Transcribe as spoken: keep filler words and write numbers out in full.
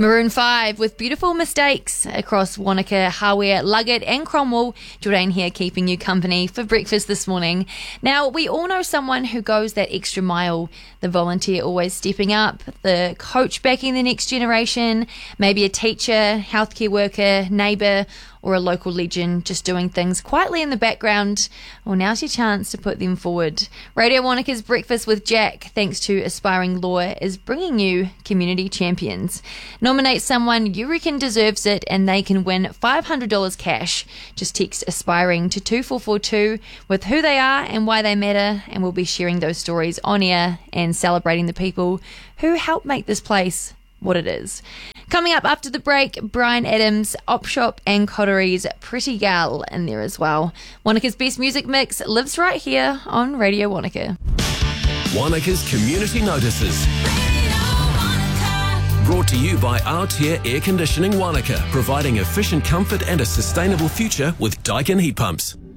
Maroon five with beautiful mistakes across Wanaka, Hawea, Luggett and Cromwell. Jordan here keeping you company for breakfast this morning. Now, we all know someone who goes that extra mile, the volunteer always stepping up, the coach backing the next generation, maybe a teacher, healthcare worker, neighbour, or a local legend just doing things quietly in the background. Well, now's your chance to put them forward. Radio Wanaka's Breakfast with Jack, thanks to Aspiring Law, is bringing you community champions. Nominate someone you reckon deserves it and they can win five hundred dollars cash. Just text Aspiring to two four four two with who they are and why they matter, and we'll be sharing those stories on air and celebrating the people who help make this place what it is. Coming up after the break, Brian Adams, Op Shop and Coteries Pretty Gal in there as well. Wanaka's best music mix lives right here on Radio Wanaka. Wanaka's Community Notices. Brought to you by Aotea Air Conditioning Wanaka, providing efficient comfort and a sustainable future with Daikin heat pumps.